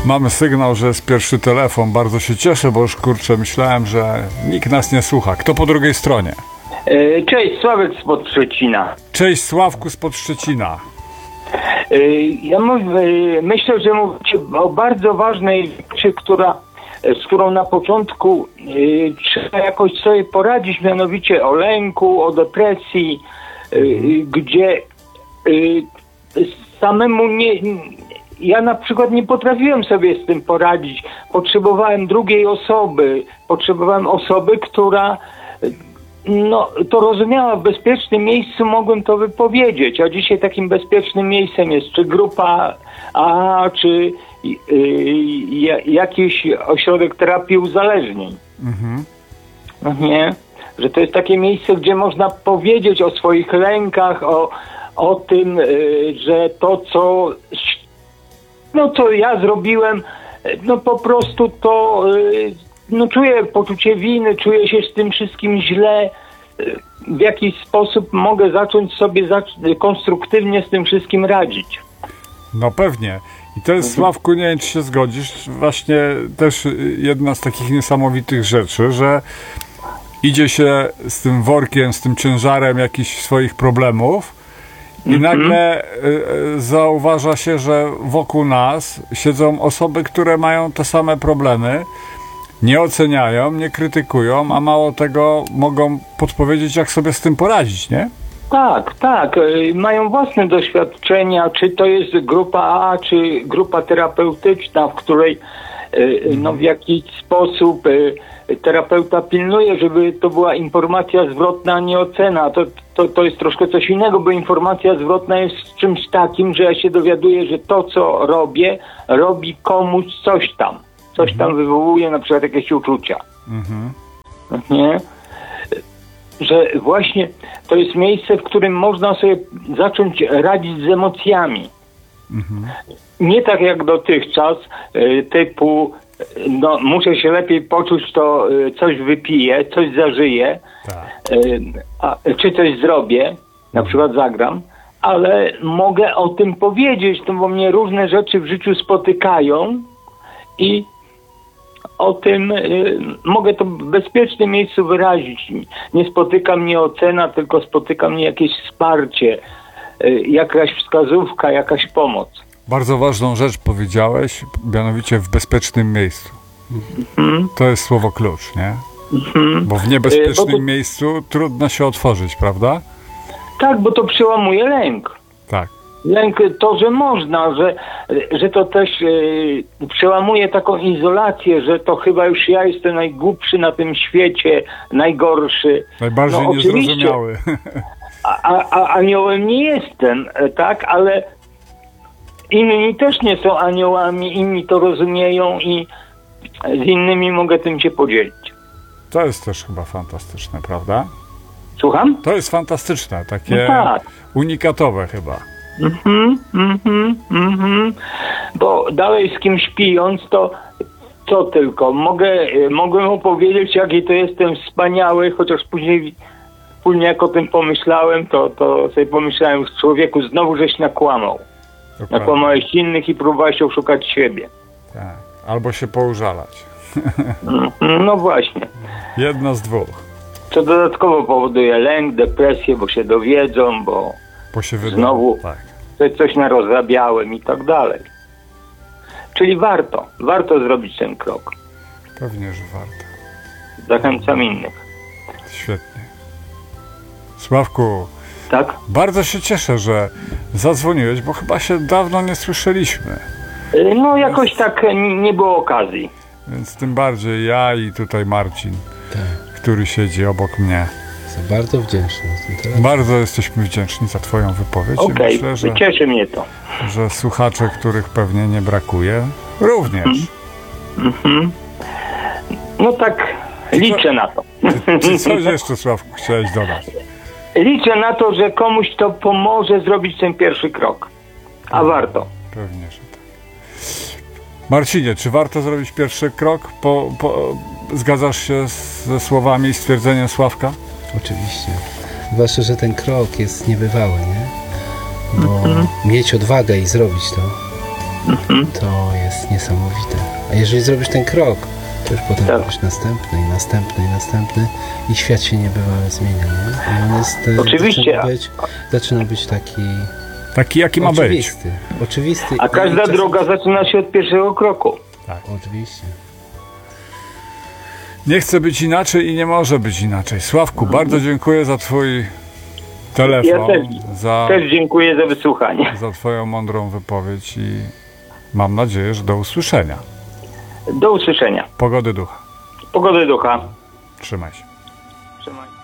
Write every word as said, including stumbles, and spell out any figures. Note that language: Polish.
Mamy sygnał, że jest pierwszy telefon. Bardzo się cieszę, bo już kurczę, myślałem, że nikt nas nie słucha. Kto po drugiej stronie? Cześć, Sławek spod Szczecina. Cześć, Sławku spod Szczecina. Ja myślę, że mówicie o bardzo ważnej rzeczy, która, z którą na początku trzeba jakoś sobie poradzić, mianowicie o lęku, o depresji, mhm. gdzie samemu nie... Ja na przykład nie potrafiłem sobie z tym poradzić. Potrzebowałem drugiej osoby. Potrzebowałem osoby, która no, to rozumiała w bezpiecznym miejscu, mogłem to wypowiedzieć. A dzisiaj takim bezpiecznym miejscem jest czy grupa A, czy yy, jakiś ośrodek terapii uzależnień. Mhm. Nie? Że to jest takie miejsce, gdzie można powiedzieć o swoich lękach, o, o tym, yy, że to, co no co ja zrobiłem, no po prostu to no czuję poczucie winy, czuję się z tym wszystkim źle. W jakiś sposób mogę zacząć sobie zac- konstruktywnie z tym wszystkim radzić. No pewnie. I to jest, Sławku, nie wiem, czy się zgodzisz, właśnie też jedna z takich niesamowitych rzeczy, że idzie się z tym workiem, z tym ciężarem jakichś swoich problemów i mm-hmm. nagle y, y, zauważa się, że wokół nas siedzą osoby, które mają te same problemy, nie oceniają, nie krytykują, a mało tego mogą podpowiedzieć, jak sobie z tym poradzić, nie? Tak, tak. Y, mają własne doświadczenia, czy to jest grupa A, czy grupa terapeutyczna, w której y, no, w jakiś sposób y, terapeuta pilnuje, żeby to była informacja zwrotna, a nie ocena. To, to, to jest troszkę coś innego, bo informacja zwrotna jest czymś takim, że ja się dowiaduję, że to, co robię, robi komuś coś tam. Coś mhm. tam wywołuje na przykład jakieś uczucia. Mhm. Nie? Że właśnie to jest miejsce, w którym można sobie zacząć radzić z emocjami. Mhm. Nie tak jak dotychczas, typu no, muszę się lepiej poczuć, to coś wypiję, coś zażyję, tak. a, czy coś zrobię, na przykład zagram, ale mogę o tym powiedzieć, no bo mnie różne rzeczy w życiu spotykają i o tym y, mogę to w bezpiecznym miejscu wyrazić. Nie spotyka mnie ocena, tylko spotyka mnie jakieś wsparcie, y, jakaś wskazówka, jakaś pomoc. Bardzo ważną rzecz powiedziałeś, mianowicie w bezpiecznym miejscu. Mm-hmm. To jest słowo klucz, nie? Mm-hmm. Bo w niebezpiecznym y, to... miejscu trudno się otworzyć, prawda? Tak, bo to przełamuje lęk. Tak. Lęk to, że można, że, że to też yy, przełamuje taką izolację, że to chyba już ja jestem najgłupszy na tym świecie, najgorszy. Najbardziej no, niezrozumiały. A, a, a aniołem nie jestem, tak? Ale inni też nie są aniołami, inni to rozumieją i z innymi mogę tym się podzielić. To jest też chyba fantastyczne, prawda? Słucham? To jest fantastyczne, takie no tak. unikatowe chyba. Mhm, mhm, mhm. Bo dalej z kimś pijąc, to co tylko. Mogę, mogę mu powiedzieć, jaki to jestem wspaniały, chociaż później, później jak o tym pomyślałem, to, to sobie pomyślałem, człowieku, znowu żeś nakłamał. Dokładnie. Nakłamałeś innych i próbowałeś oszukać siebie. Tak. Albo się poużalać. No właśnie. Jedno z dwóch. Co dodatkowo powoduje lęk, depresję, bo się dowiedzą, bo Bo się wyda... znowu tak. coś narozrabiałem i tak dalej. Czyli warto, warto zrobić ten krok. Pewnie, że warto. Zachęcam innych. Świetnie. Sławku, tak? Bardzo się cieszę, że zadzwoniłeś, bo chyba się dawno nie słyszeliśmy. No jakoś Więc... tak nie było okazji. Więc tym bardziej ja i tutaj Marcin, tak. który siedzi obok mnie. Jestem bardzo wdzięczny. Bardzo jesteśmy wdzięczni za twoją wypowiedź. Okej, myślę, że, cieszy mnie to. Że słuchacze, których pewnie nie brakuje, również. Mm-hmm. No tak, liczę na to. Czy, czy coś jeszcze, Sławku, chciałeś dodać? Liczę na to, że komuś to pomoże zrobić ten pierwszy krok. A pewnie, warto. Pewnie, że tak. Marcinie, czy warto zrobić pierwszy krok? Po, po, zgadzasz się ze słowami i stwierdzeniem Sławka? Oczywiście. Zwłaszcza, że ten krok jest niebywały, nie? Bo mm-hmm. mieć odwagę i zrobić to, to jest niesamowite. A jeżeli zrobisz ten krok, to już potem Tak. robisz następny i następny i następny i świat się niebywale zmienia, nie? I on jest, e, Oczywiście. Zaczyna być, zaczyna być taki Taki, jaki ma być. oczywisty. Oczywisty. A i każda czasem- droga zaczyna się od pierwszego kroku. Oczywiście. Nie chce być inaczej i nie może być inaczej. Sławku, bardzo dziękuję za twój telefon, Ja też, za, też dziękuję za wysłuchanie. za twoją mądrą wypowiedź i mam nadzieję, że do usłyszenia. Do usłyszenia. Pogody ducha. Pogody ducha. Trzymaj się. Trzymaj.